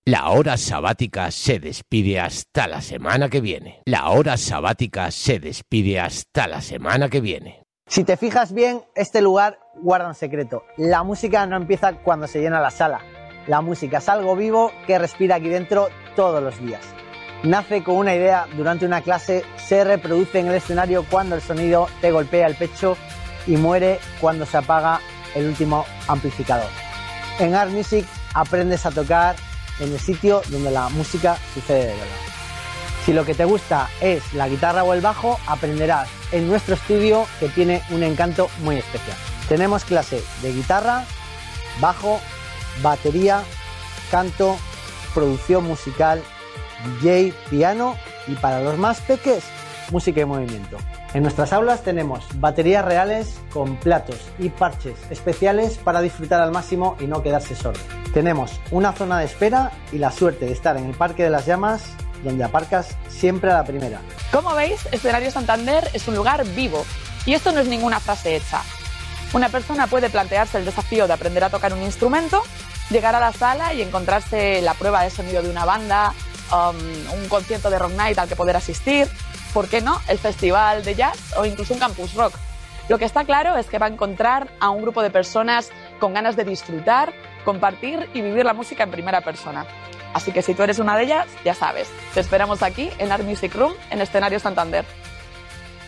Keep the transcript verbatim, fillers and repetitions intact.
La hora sabática se despide hasta la semana que viene. La hora sabática se despide hasta la semana que viene. Si te fijas bien, este lugar guarda un secreto. La música no empieza cuando se llena la sala. La música es algo vivo que respira aquí dentro todos los días. Nace con una idea durante una clase, se reproduce en el escenario cuando el sonido te golpea el pecho y muere cuando se apaga el último amplificador. En Art Music aprendes a tocar en el sitio donde la música sucede de verdad. Si lo que te gusta es la guitarra o el bajo, aprenderás en nuestro estudio que tiene un encanto muy especial. Tenemos clase de guitarra, bajo, batería, canto, producción musical, D J, piano y para los más peques, música y movimiento. En nuestras aulas tenemos baterías reales con platos y parches especiales para disfrutar al máximo y no quedarse sordo. Tenemos una zona de espera y la suerte de estar en el Parque de las Llamas, donde aparcas siempre a la primera. Como veis, Escenario Santander es un lugar vivo y esto no es ninguna frase hecha. Una persona puede plantearse el desafío de aprender a tocar un instrumento, llegar a la sala y encontrarse la prueba de sonido de una banda, um, un concierto de rock night al que poder asistir, ¿por qué no? El festival de jazz o incluso un campus rock. Lo que está claro es que va a encontrar a un grupo de personas con ganas de disfrutar, compartir y vivir la música en primera persona. Así que si tú eres una de ellas, ya sabes, te esperamos aquí en Art Music Room en Escenario Santander.